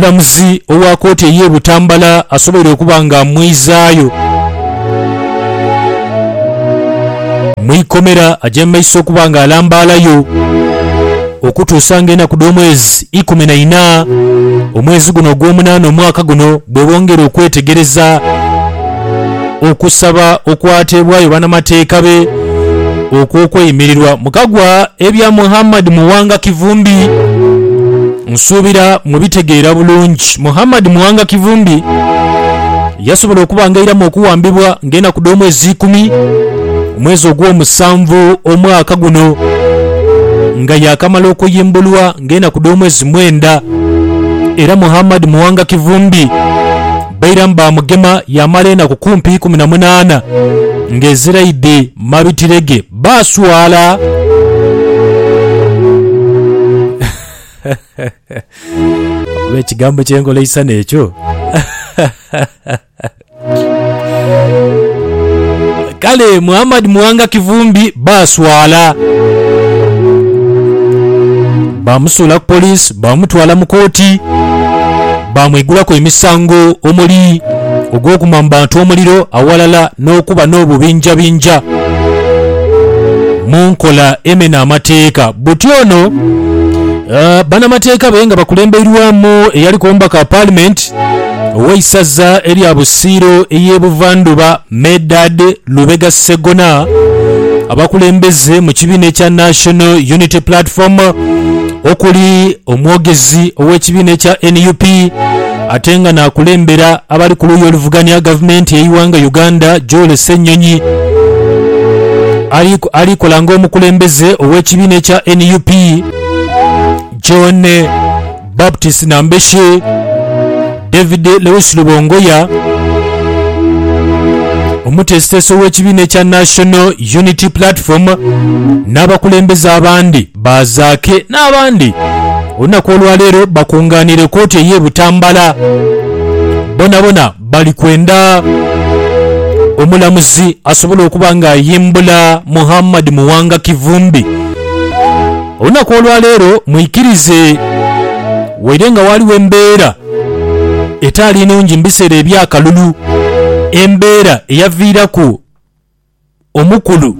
omulamuzi owa kooti ey'e Butambala asobola okuba nga amwizaayo mu ikomera ajja mu maiso okuba nga alambaalayo okutuusa ng'ennaku d'omwezi 14 omwezi guno ogw'omunaana omwaka guno bwe bongera okwetegereza okusaba okwatebwayo bannamateeka be okw'okweyimirirwa mukagwa ebya Muhammad Muwanga Kivumbi nsuubira mubitegeera bulungi. Muhammad Muwanga Kivumbi yasobola okuba ng'ayiramu okuwambibwa ng'ennaku d'omwezi 10 omwezi ogw'omusanvu omwaka guno nga yakamala okuyimbulwa ng'ennaku d'omwezi 9 era Muhammad Muwanga Kivumbi bairamu bamugema yamala ennaku kumpi 18 ng'eziraidde mabitirege baswala oba ekigambo ky'engola isana ekyo kale Muhammad Muwanga Kivumbi baswala bamusuula ku poliisi bamutwala mu kooti bamwegulako emisango omuli ogw'okuma mu bantu omuliro awalala n'okuba n'obubinjabinja mu nkola emena amateeka. Buti ono bannamateeka be nga bakulemberwamu eyaliko omubaka wa paalamenti ow'eisaza erya Busiiro ey'e Buvanduba Medad Lubega Sseggona abakulembeze mu kibiina ekya National Unity Platform okuli omwogezi ow'ekibiina ekya NUP ate nga naakulembera abali ku luuyi oluvuganya gavumenti y'eiwanga Uganda Joel Ssennyonyi alikola ng'omukulembeze ow'ekibiina ekya NUP John Baptist Nambeshe David Lewis Lubongoya omuteesiteesi w'ekibiina ekya National Unity Platform n'abakulembeze abandi bazaake n'abandi olunaku olwaleero bakungaanire kooti ey'e Butambala bonabona bali kwenda omulamuzi asobola okuba ng'ayimbula Muhammad Muwanga Kivumbi. Olunaku olwaleero mwikirize waire nga waliwo embeera etaali nungi mu biseera ebyakalulu, embeera eyaviiraku omukulu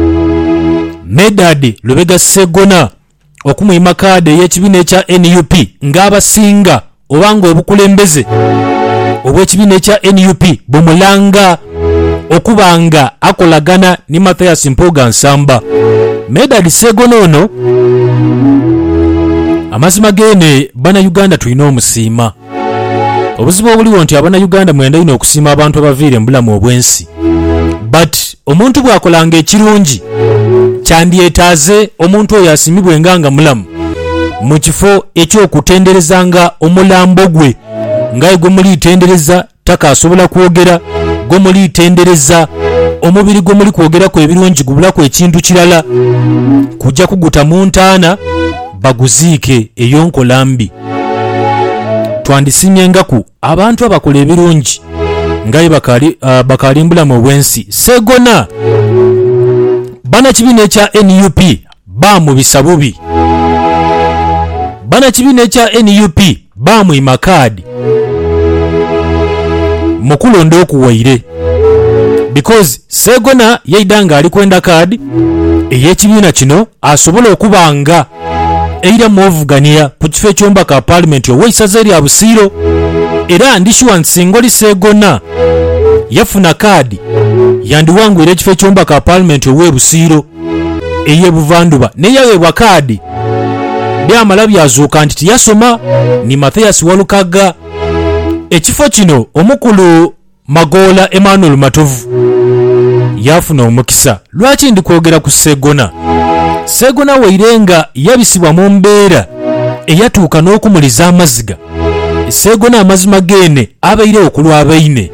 Medad Lubega Sseggona okumwima kaadi ey'ekibiina ekya NUP ng'abasinga oba ng'obukulembeze obw'ekibiina ekya NUP bumulanga okuba nga akolagana ne Mathias Mpuuga Nsamba. Medad Sseggona ono amazima gene bannayuganda tulina omusiima. Obuzibu obuliwo nti abannayuganda mwenda ino okusiima abantu abaviire mu bulamu obw'ensi, but omuntu bw'akolanga ekirungi kyandyetaaze omuntu oyo asimibwe nga mulamu mu kifo ekyokutenderezanga omulambo gwe nga gwe muli tendereza takaasobola kwogera, gwe muli tendereza omubiri gwe muli kwogerako ebirungi gubulako ekintu kirala kujja kuguta mu ntaana baguziike eyo nkola mbi. Twandisimye ngaku abantu abakola ebirungi ngaye bakali mbulamu obw'ensi. Sseggona bannakibiina ekya NUP bamubisa bubi, bannakibiina ekya NUP bamwima kaadi mu kulonda okuwaire because Sseggona yaida nga ali kwenda kaadi ey'ekibiina kino asobola okuba nga eira mwovugania ku kifo eky'omubaka wa paalamenti ow'eisaza erya Busiiro, era ndishuwa nti singa oli Sseggona yafuna kaadi yandiwangwira ekifo eky'omubaka wa paalamenti ow'e Busiiro ey'e Buvanduba neyaweebwa kaadi byamala byazuuka nti tiyasoma ni Mathias Walukaga. Ekifo kino omukulu Magoola Emmanuel Matovu yafuna omukisa. Lwaki ndikwogera ku Sseggona? Sseggona weirenga yabisibwa mu mbeera eyatuuka n'okumuliza amaziga. Sseggona amazima gene abaire okulwabaine.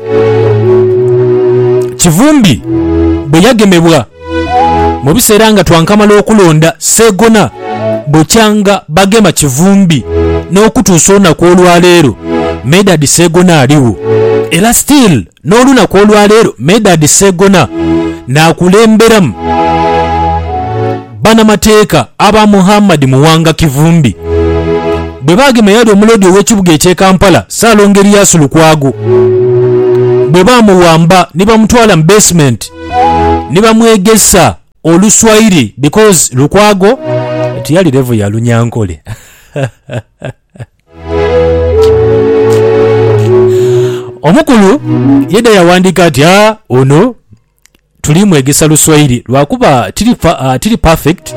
Kivumbi bwe yagemebwa mu biseera nga twankamala okulonda, Sseggona bukyanga bagema Kivumbi n'okutuusa olunaku olwaleero Medad Sseggona aliwo, era still n'olunaku olwaleero Medad Sseggona n'akulemberamu bannamateeka aba Muhammad Muwanga Kivumbi bwe bagema yali omulodi ow'ekibuga eky'e Kampala Ssaalongo Erias Lukwago bwe bamuwamba ne bamutwala mu basement ne bamwegesa Oluswayiri because Lukwago tiyali level ya Lunyankole. Omukulu yedda yawandiika ati ono tuli mwegesa Luswayiri lwakuba tiri perfect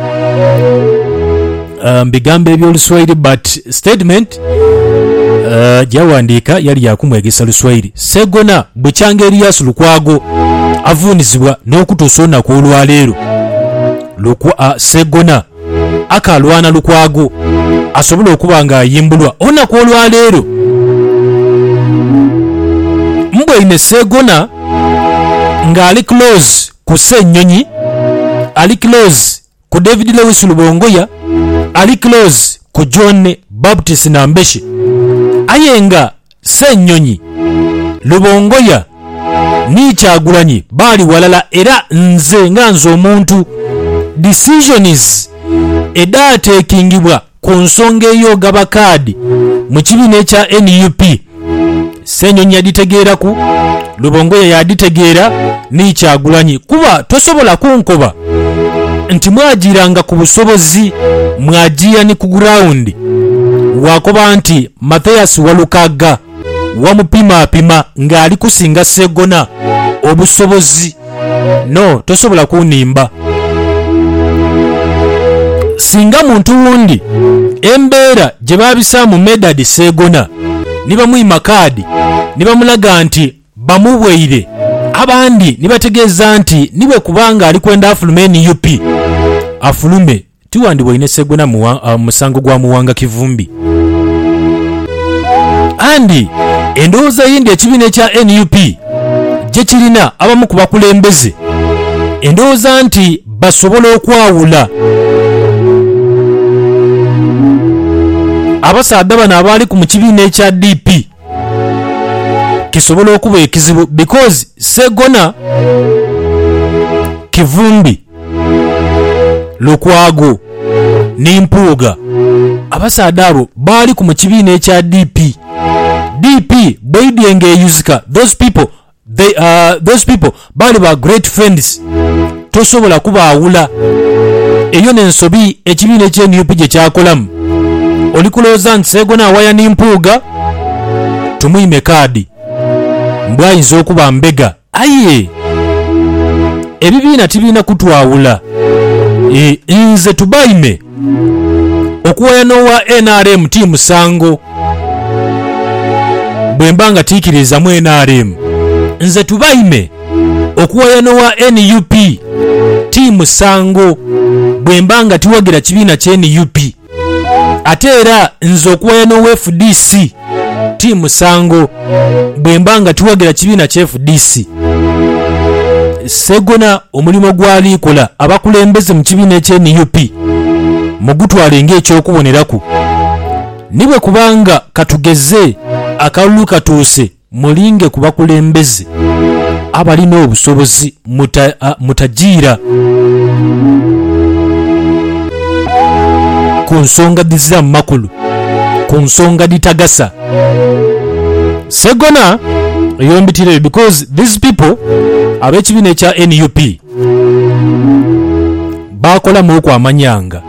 bigambo eby'Oluswayiri but statement gyawandiika yali yakumwegesa Luswayiri. Sseggona Bukyanga Erias Lukwago avuunizibwa n'okutuusa olunaku olwaleero. Sseggona akalwana Lukwago asobola okuba ng'ayimbulwa olunaku olwaleero. Mbweyine Sseggona ng'ali close ku Ssenyonyi, ali close ku David Lewis Lubongoya, ali close ku John Baptist Nambeshe. Aye nga Ssenyonyi, Lubongoya ni Kyagulanyi baali walala era nze nga nze omuntu decisions edaateekingibwa ku nsonga ey'ogaba kaadi mu kibiina ekya NUP. Ssenyonyi yaditegeeraku, Lubongoya yaditegeera ni Kyagulanyi. Kuba tosobola kunkoba nti mwagiranga ku busobozi mwagiya ni ku ground wakoba nti Mathias Walukaga wamupimaapima ng'ali kusinga Sseggona obusobozi. No, tosobola kunimba. Singa muntu wundi embeera gye baabisaamu Medad Sseggona ne bamuyima kaadi ne bamulaga nti bamubweire, abandi ne bategeeza nti niwe kubanga ali kwenda afulume NUP afulume tiwandibwaine Sseggona musango gwa Muwanga Kivumbi. Andi endowooza yindi ekibiina ekya NUP gye kirina abamu ku bakulembeze endowooza nti basobola okwawula abasaadde bano abaali ku kibiina ekya DP kisobola okuba ekizibu because Sseggona, Kivumbi, Lukwago n'Empuuga abasaadde abo baali ku kibiina ekya DP bweidye ng'eyuzika those people baali ba great friends. Tosobola kubaawula. Eyo n'ensobi ekibiina ekya NUP gye kyakolamu. Olikulooza nti Sseggona awaya n'Empuuga tumuyime kaadi mbwayinza okuba mbega. Aye ebibiina tibiina kutwawula. Nze tubayime okuwaya n'owa NRM ti musango bwe mbanga tiikirizamu NRM. Nze tubayime okuwaya n'owa NUP ti musango bwe mbanga tiwagira kibiina kye NUP. Ate era nze okuwaya n'owa FDC ti musango bwe mbanga tiwagira kibiina kye FDC. Sseggona omulimu gw'alikola abakulembeze mu kibiina ekya NUP mugutwale ng'ekyokuboneraku. Nibwe kubanga katugeze akalulu katuuse mulinge ku bakulembeze abalina obusobozi mutajiira ku nsonga dizira mu makulu, ku nsonga ditagasa. Sseggona eyombitire because these people ab'ekibiina ekya NUP bakolamu okwamanyanga.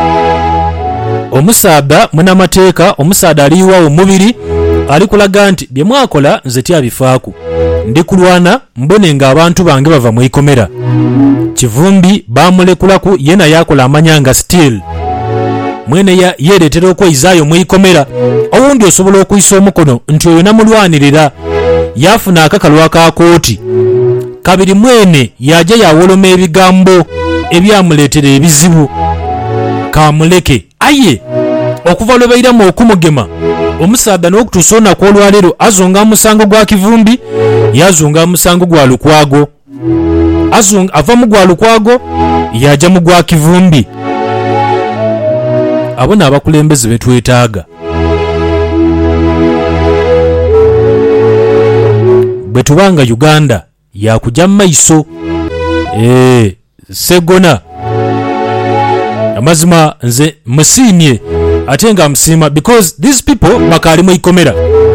Omusaadha munamateeka, omusaadha aliwa omubiri alikulaga nti bye mwakola nze tyabifaaku, ndikulwana mbone nga abantu bange bava mu ikomera. Kivumbi bamulekulaku yena yakola amanyanga still mwene yeretera okweyizaayo mu ikomera. Owundi osobola okuyisa omukono nti oyo namulwanirira yafuna akakalu aka kooti. Kabiri mwene yajja yawoloma ebigambo ebyamuleetera ebizibu kamuleke. Aye okuva lwe bairamu okumugema omusaadha n'okutuusa olunaku olwaleero azunga musango gwa Kivumbi yazunga musango gwa Lukwago, ava mu gwa Lukwago yajja mu gwa Kivumbi. Abo n'abakulembeze betwetaaga. Bwe tubanga Uganda yakujja mu maiso. Sseggona amazima nze musiimye ate nga amusiima because these people bakali mu ikomera.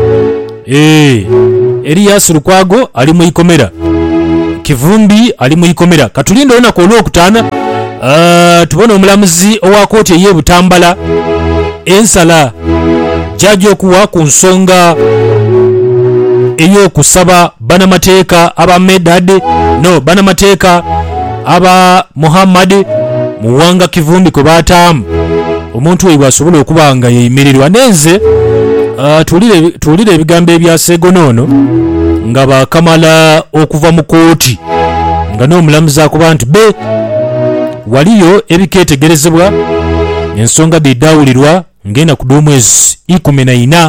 Elias Lukwago ali mu ikomera, Kivumbi ali mu ikomera. Katulinde olunaku olwokutaana tubone omulamuzi owa kooti ey'e Butambala ensala jaji okuwa ku nsonga ey'okusaba banamateeka aba Medad banamateeka aba Muhammad Muwanga Kivumbi kwe baataamu omuntu we bwasobola okuba nga yeyimirirwa. Nenze tuwulire ebigambo ebya Segonoono nga bakamala okuva mu kooti nga n'omulamuzi akuba nti waliyo ebikeetegerezebwa ensonga biddaawulirwa ng'enaku d'omwezi 14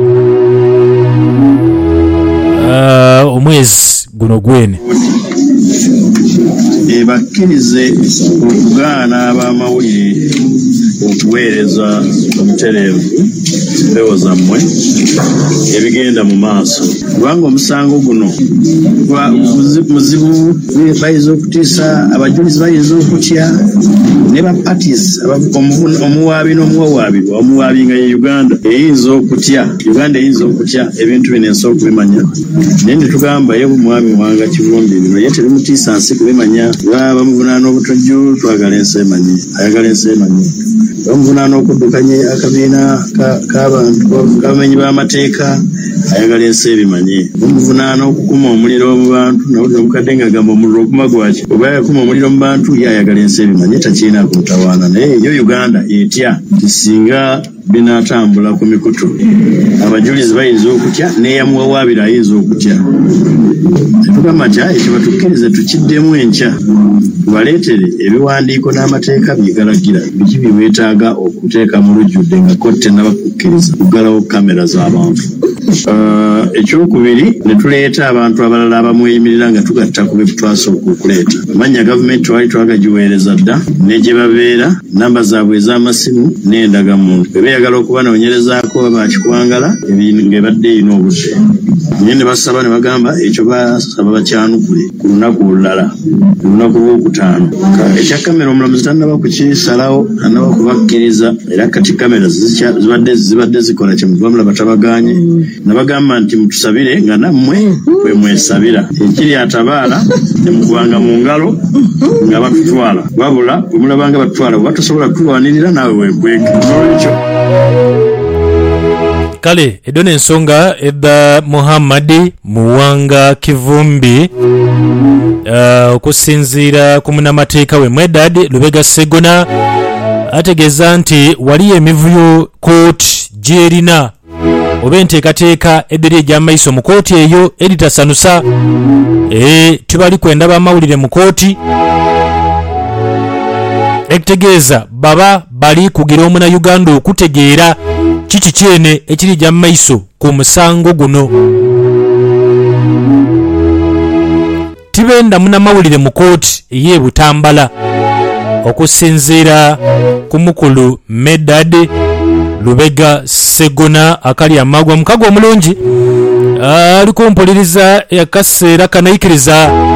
omwezi guno gwene. Bakkirize okugaana ab'amawulire okuweereza obutereevu mpewo zammwe ebigenda mu maaso, kubanga omusango guno muzibu bayinza okutiisa, abajulizi bayinza okutya ne ba parties omuwaabi n'omuwawaabirwa. Omuwaabi nga ye Uganda eyinza okutya ebintu bino ensobola okubimanya, naye ne tugamba ye omwami Muwanga Kivumbi bino ye terimutiisa nsi kubimanya. Bamuvunaana obutojju twagala ensi emanye, ayagala ensi emanye. Bamuvunaana okuddukanya akabiina k'abantu k'abamenyi b'amateeka, ayagala ensi ebimanye. Bamuvunaana okukuma omuliro mu bantu, nawulira omukadde ng'agamba omuliro okuma gwaki, oba yakuma omuliro mu bantu ye ayagala ensi ebimanye, takiina kumutawaana. Naye yo Uganda etya kisinga binaatambula ku mikutu, abajulizi bayinza okutya n'eyamuwawaabira ayinza okutya. Tugamba nti ekyo batukkirize tukiddemu enkya, tubaleetere ebiwandiiko n'amateeka byegalagira biki bye weetaaga okuteeka mu lujjudde nga kotte n'abakukkiriza kuggalawo kamera z'abantu. Ekyokubiri ne tuleeta abantu abalala abamweyimirira nga tugatta ku be twasooka okuleeta. Amannya gavumenti twali twagagiweereza dda ne gye babeera, namba zaabwe ez'amasimu n'endagamuntu. Bwe beeyagala okubanoonyerezaako bakikwangala ng'ebadde erina obudde. Naye ne basaba ne bagamba ekyo basaba bakyanukule ku lunaku olulala, ku lunaku lwokutaano. Ekya kamera omulamuzi tannaba kukisalawo, tannaba kubakkiriza, era kati kamera zibadde zikola kye muvamula batabaganye. Nabagamba nti mutusabire nga nammwe bwe mwesabira. Ekiri atabaala ne mukubanga mu ngalo nga batutwala, wabula bwe mulabanga batutwala bwe batasobola kutulwanirira naawe weekweka. Olwekyo kale edo n'ensonga edda Muhammad Muwanga Kivumbi okusinziira ku munnamateeka we Medad Lubega Segona ategeeza nti waliyo emivuyo kooti gy'erina oba enteekateeka edderi egy'amaiso mu kooti eyo eritasanusa. Tubali kwendaba amawulire mu kooti ekitegeeza baba bali kugira Omunnayuganda okutegeera kiki kyene ekiri gya maiso ku musango guno. Tibenda munnamawulire mu kooti ey'e Butambala okusinziira ku mukulu Medad Lubega Segona akali amagwa mukago omulungi aliko mpuliriza akaseera kanayikiriza